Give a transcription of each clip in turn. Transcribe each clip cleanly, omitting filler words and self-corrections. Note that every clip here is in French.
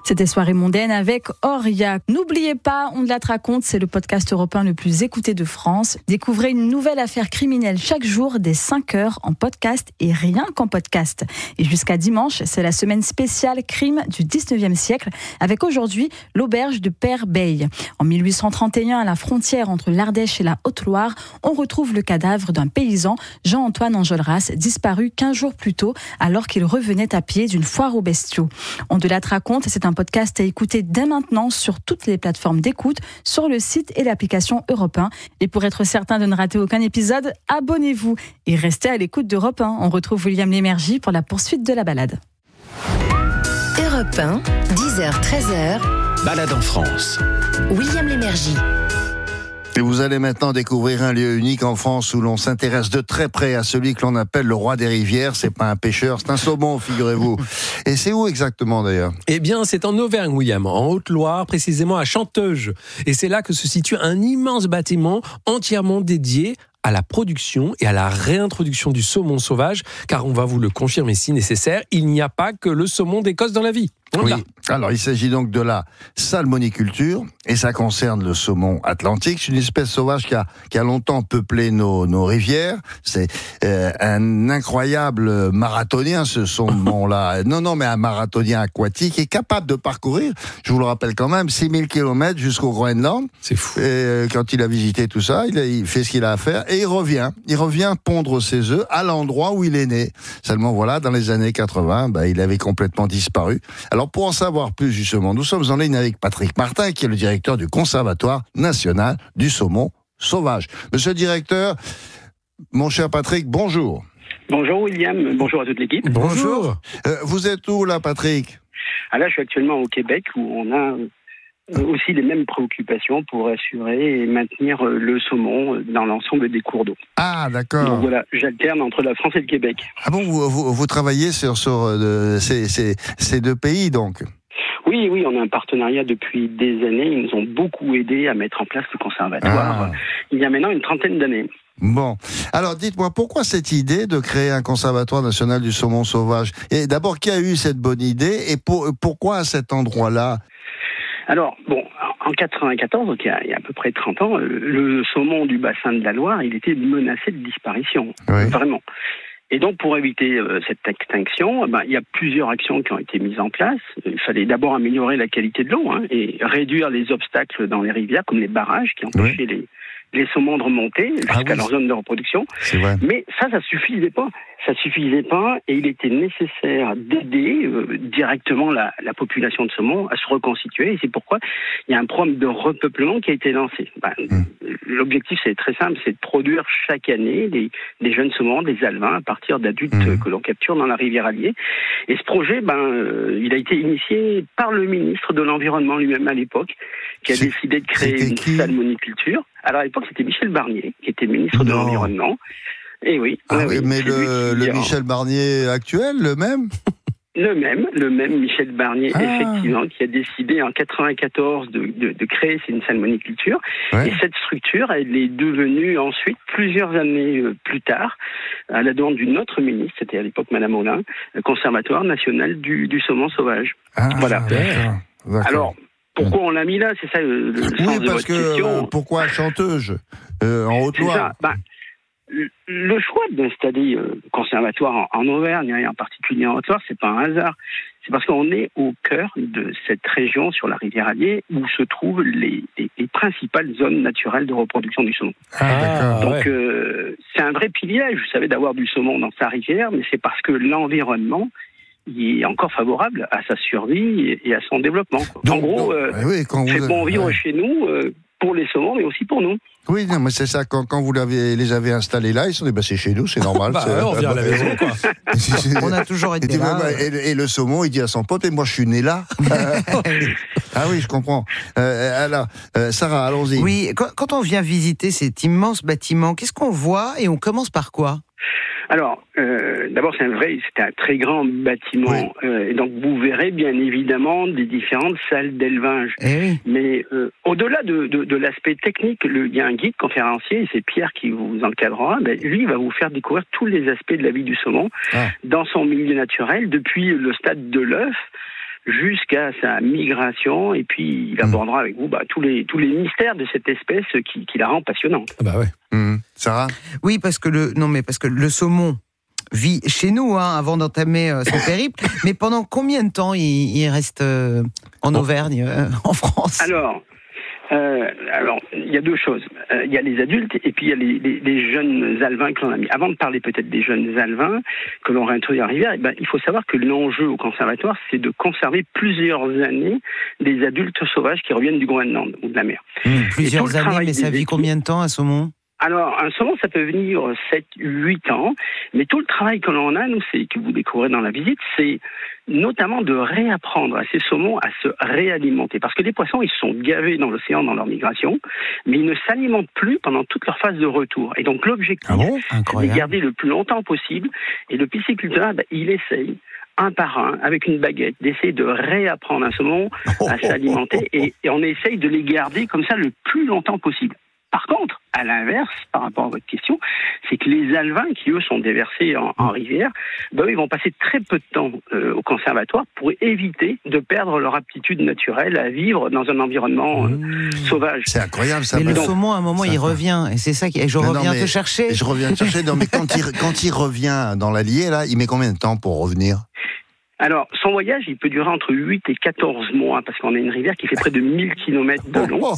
C'était Soirée mondaine avec Aurillac. N'oubliez pas, On te raconte, c'est le podcast européen le plus écouté de France. Découvrez une nouvelle affaire criminelle chaque jour dès 5h en podcast et rien qu'en podcast. Et jusqu'à dimanche, c'est la semaine spéciale crime du 19e siècle avec aujourd'hui l'auberge de Père-Beille. En 1831, à la frontière entre l'Ardèche et la Haute-Loire, on retrouve le cadavre d'un paysan, Jean-Antoine Enjolras, disparu 15 jours plus tôt alors qu'il revenait à pied d'une foire aux bestiaux. On te raconte, c'est un podcast à écouter dès maintenant sur toutes les plateformes d'écoute, sur le site et l'application Europe 1. Et pour être certain de ne rater aucun épisode, abonnez-vous et restez à l'écoute d'Europe 1. On retrouve William Lémergie pour la poursuite de la balade. Europe 1, 10h-13h. Balade en France. William Lémergie. Et vous allez maintenant découvrir un lieu unique en France où l'on s'intéresse de très près à celui que l'on appelle le roi des rivières. C'est pas un pêcheur, c'est un saumon, figurez-vous. Et c'est où exactement d'ailleurs ? Eh bien, c'est en Auvergne, William, en Haute-Loire, précisément à Chanteuge. Et c'est là que se situe un immense bâtiment entièrement dédié à la production et à la réintroduction du saumon sauvage, car on va vous le confirmer si nécessaire, il n'y a pas que le saumon d'Écosse dans la vie. Oui. Alors, il s'agit donc de la salmoniculture, et ça concerne le saumon atlantique. C'est une espèce sauvage qui a longtemps peuplé nos rivières. C'est un incroyable marathonien, ce saumon-là. Non, mais un marathonien aquatique, est capable de parcourir, je vous le rappelle quand même, 6000 km jusqu'au Groenland. C'est fou. Et quand il a visité tout ça, il fait ce qu'il a à faire, et il revient pondre ses œufs à l'endroit où il est né. Seulement voilà, dans les années 80, il avait complètement disparu. Alors pour en savoir plus justement, nous sommes en ligne avec Patrick Martin, qui est le directeur du Conservatoire national du saumon sauvage. Monsieur le directeur, mon cher Patrick, bonjour. Bonjour William, bonjour à toute l'équipe. Bonjour. Vous êtes où là, Patrick ? Là, je suis actuellement au Québec où on a aussi les mêmes préoccupations pour assurer et maintenir le saumon dans l'ensemble des cours d'eau. Ah, d'accord. Donc voilà, j'alterne entre la France et le Québec. Ah bon, vous travaillez sur ces deux pays donc ? Oui, on a un partenariat depuis des années. Ils nous ont beaucoup aidés à mettre en place le conservatoire il y a maintenant une 30aine d'années. Bon, alors dites-moi, pourquoi cette idée de créer un conservatoire national du saumon sauvage ? Et d'abord, qui a eu cette bonne idée et pourquoi à cet endroit-là ? Alors, en 94, donc il y a à peu près 30 ans, le saumon du bassin de la Loire, il était menacé de disparition, vraiment. Et donc, pour éviter cette extinction, il y a plusieurs actions qui ont été mises en place. Il fallait d'abord améliorer la qualité de l'eau et réduire les obstacles dans les rivières, comme les barrages qui empêchaient les saumons de remonter jusqu'à leur zone de reproduction. C'est vrai. Mais ça suffisait pas. Ça suffisait pas et il était nécessaire d'aider directement la population de saumon à se reconstituer. Et c'est pourquoi il y a un programme de repeuplement qui a été lancé. L'objectif, c'est très simple, c'est de produire chaque année des jeunes saumons, des alevins, à partir d'adultes que l'on capture dans la rivière Allier. Et ce projet, il a été initié par le ministre de l'Environnement lui-même à l'époque, qui a décidé de créer une salmoniculture. Alors à l'époque, c'était Michel Barnier, qui était ministre de l'Environnement. Et oui. Mais le Michel Barnier actuel, le même ? Le même Michel Barnier, effectivement, qui a décidé en 94 de créer une salmoniculture. Et cette structure, elle est devenue ensuite, plusieurs années plus tard, à la demande d'une autre ministre, c'était à l'époque Madame Aulin, le Conservatoire national du saumon sauvage. Voilà. D'accord. Alors, pourquoi on l'a mis là ? C'est ça le sens de votre question. Pourquoi à Chanteuge, en Haute-Loire ? Le choix d'installer le conservatoire en Auvergne, et en particulier en Haute-Loire, c'est pas un hasard. C'est parce qu'on est au cœur de cette région sur la rivière Allier où se trouvent les principales zones naturelles de reproduction du saumon. Donc c'est un vrai privilège, vous savez, d'avoir du saumon dans sa rivière, mais c'est parce que l'environnement il est encore favorable à sa survie et à son développement. En gros, c'est bon vivre chez nous pour les saumons, mais aussi pour nous. Oui, non, mais c'est ça. Quand vous les avez installés là, ils sont dit, c'est chez nous, c'est normal. On vient à la maison, quoi. On a toujours été là. Et le saumon, il dit à son pote, et moi, je suis né là. Ah oui, je comprends. Alors, Sarah, allons-y. Oui, quand on vient visiter cet immense bâtiment, qu'est-ce qu'on voit et on commence par quoi ? Alors, d'abord, c'est un très grand bâtiment. Et donc, vous verrez bien évidemment des différentes salles d'élevage. Mais au-delà de l'aspect technique, il y a un guide conférencier, et c'est Pierre qui vous encadrera. Lui, il va vous faire découvrir tous les aspects de la vie du saumon dans son milieu naturel, depuis le stade de l'œuf jusqu'à sa migration, et puis il abordera avec vous tous les mystères de cette espèce qui la rend passionnante. Ah bah ouais. Sarah ? Oui, parce que le saumon vit chez nous avant d'entamer son périple. Mais pendant combien de temps il reste en Auvergne, en France ? Alors, il y a deux choses. Il y a les adultes et puis il y a les jeunes alevins que l'on a mis. Avant de parler peut-être des jeunes alevins que l'on réintroduit en rivière, il faut savoir que l'enjeu au conservatoire, c'est de conserver plusieurs années des adultes sauvages qui reviennent du Groenland ou de la mer. Plusieurs années, mais ça vit combien de temps, un saumon ? Alors, un saumon, ça peut venir 7-8 ans, mais tout le travail que l'on a, nous, c'est que vous découvrez dans la visite, c'est notamment de réapprendre à ces saumons à se réalimenter. Parce que les poissons, ils se sont gavés dans l'océan dans leur migration, mais ils ne s'alimentent plus pendant toute leur phase de retour. Et donc, l'objectif, c'est de les garder le plus longtemps possible. Et le pisciculteur, il essaye, un par un, avec une baguette, d'essayer de réapprendre un saumon à s'alimenter. Et on essaye de les garder comme ça le plus longtemps possible. Par contre, à l'inverse, par rapport à votre question, c'est que les alevins, qui eux sont déversés en rivière, ils vont passer très peu de temps au conservatoire pour éviter de perdre leur aptitude naturelle à vivre dans un environnement sauvage. C'est incroyable ça. Mais le saumon, à un moment, il revient, et c'est ça je reviens te chercher. Je reviens te chercher. Non, mais quand il revient dans l'Allier, là, il met combien de temps pour revenir ? Alors, son voyage, il peut durer entre 8 et 14 mois, parce qu'on a une rivière qui fait près de 1000 km de long.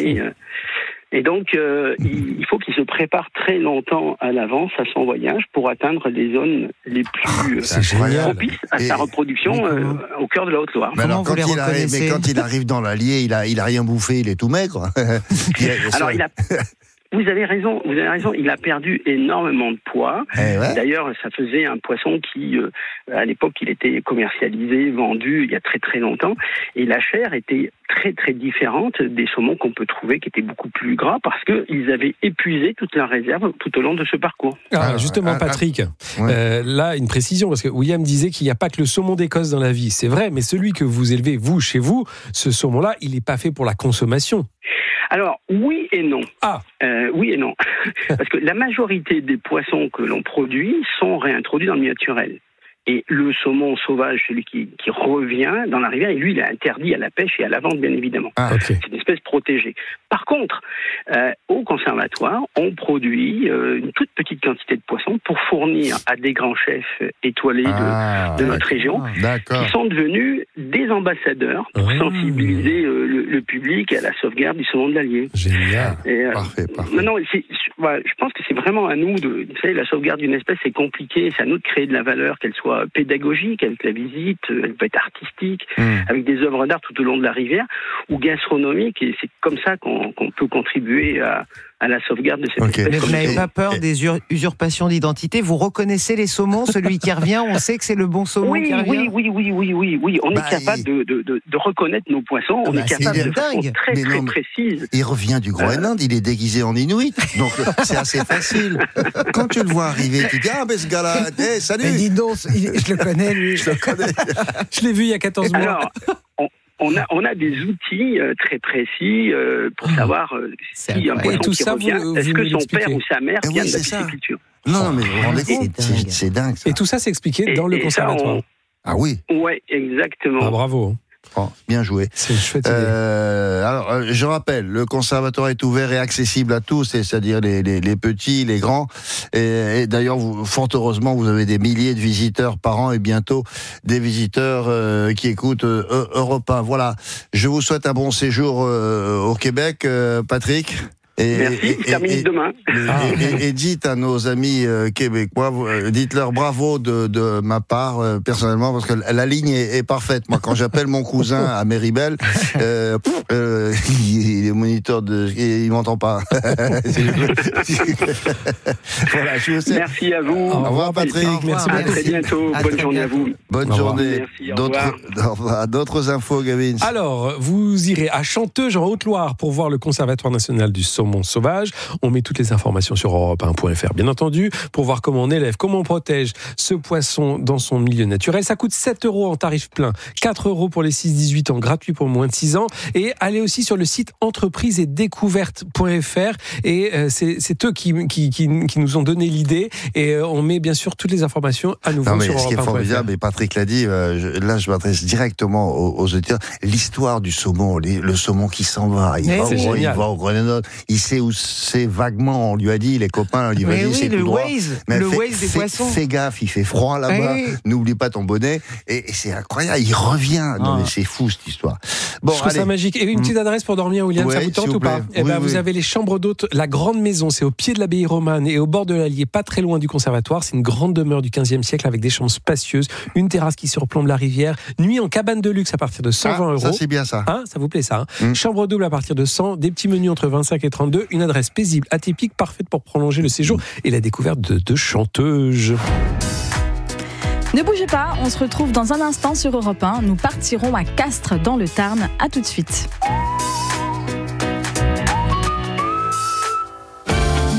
Et donc, il faut qu'il se prépare très longtemps à l'avance à son voyage pour atteindre les zones les plus propices à sa reproduction au cœur de la Haute-Loire. Mais alors, quand il arrive dans l'Allier, il a rien bouffé, il est tout maigre. Alors, vous avez raison, il a perdu énormément de poids. D'ailleurs, ça faisait un poisson qui, à l'époque, il était commercialisé, vendu il y a très très longtemps, et la chair était très très différente des saumons qu'on peut trouver qui étaient beaucoup plus gras parce qu'ils avaient épuisé toute leur réserve tout au long de ce parcours. Justement, Patrick, là, une précision, parce que William disait qu'il n'y a pas que le saumon d'Écosse dans la vie. C'est vrai, mais celui que vous élevez, vous, chez vous, ce saumon-là, il n'est pas fait pour la consommation. Alors, oui et non. Oui et non. Parce que la majorité des poissons que l'on produit sont réintroduits dans le milieu naturel. Et le saumon sauvage, celui qui revient dans la rivière, et lui, il est interdit à la pêche et à la vente, bien évidemment. C'est une espèce protégée. Par contre, au conservatoire, on produit une toute petite quantité de poissons pour fournir à des grands chefs étoilés de notre région, qui sont devenus des ambassadeurs pour sensibiliser le public à la sauvegarde du saumon de l'Allier. Génial. Parfait. Non, je pense que c'est vraiment à nous vous savez, la sauvegarde d'une espèce, c'est compliqué. C'est à nous de créer de la valeur, qu'elle soit pédagogique avec la visite, elle peut être artistique, avec des œuvres d'art tout au long de la rivière, ou gastronomique, et c'est comme ça qu'on peut contribuer à la sauvegarde de cette espèce. Mais vous n'avez pas peur des usurpations d'identité ? Vous reconnaissez les saumons, celui qui revient, on sait que c'est le bon saumon qui revient ? Oui. On est capable de reconnaître nos poissons, on est capable de façon très précise. Il revient du Groenland, il est déguisé en Inuit, donc c'est assez facile. Quand tu le vois arriver, tu dis ce gars-là, salut. Mais dis donc, je le connais, lui. Je l'ai vu il y a 14 mois. Alors, on a des outils très précis pour savoir si un poisson qui revient, est-ce que son père ou sa mère vient de la pisciculture. Non, mais c'est dingue. Ça. Et tout ça, c'est expliqué dans le conservatoire. Ah oui. Ouais, exactement. Bravo. Bien joué. C'est une chouette idée. Alors, je rappelle, le conservatoire est ouvert et accessible à tous, c'est-à-dire les petits, les grands. Et d'ailleurs, fort heureusement, vous avez des milliers de visiteurs par an et bientôt des visiteurs qui écoutent Europe 1. Voilà. Je vous souhaite un bon séjour au Québec, Patrick. Merci, je termine demain. Et dites à nos amis québécois, dites-leur bravo de ma part, personnellement, parce que la ligne est parfaite. Moi, quand j'appelle mon cousin à Méribel, il est moniteur il m'entend pas. Voilà, je vous sais. Merci à vous. Au revoir, Patrick. Merci beaucoup. À très bientôt. Bonne journée à vous. Bonne journée. Merci, d'autres infos, Gavin. Alors, vous irez à Chanteuge, en Haute-Loire, pour voir le Conservatoire national du saumon. saumon sauvage. On met toutes les informations sur europe1.fr, bien entendu, pour voir comment on élève, comment on protège ce poisson dans son milieu naturel. Ça coûte 7 € en tarif plein, 4 € pour les 6-18 ans, gratuit pour moins de 6 ans. Et allez aussi sur le site entreprisesetdécouverte.fr. Et c'est eux qui nous ont donné l'idée. Et on met bien sûr toutes les informations à nouveau sur europe1.fr. Ce qui est formidable, et Patrick l'a dit, là je m'adresse directement aux auditeurs, l'histoire du saumon, le saumon qui s'en va, il va au Groenland, il sait où c'est vaguement, on lui a dit, les copains, on lui a dit, c'est tout droit. Le Waze des poissons. Fais gaffe, il fait froid là-bas, n'oublie pas ton bonnet, et c'est incroyable, il revient. Non mais c'est fou cette histoire. Bon, je trouve ça magique. Et une petite adresse pour dormir, William, ça vous tente ou pas? Vous avez les chambres d'hôtes, la grande maison, c'est au pied de l'abbaye romane et au bord de l'Allier, pas très loin du conservatoire. C'est une grande demeure du 15e siècle avec des chambres spacieuses, une terrasse qui surplombe la rivière, nuit en cabane de luxe à partir de 120 €. Ça c'est bien ça. Ça vous plaît ça, Chambre double à partir de 100, des petits menus entre 25 et 32, une adresse paisible, atypique, parfaite pour prolonger le séjour et la découverte de chanteuses. Ne bougez pas, on se retrouve dans un instant sur Europe 1. Nous partirons à Castres dans le Tarn. À tout de suite.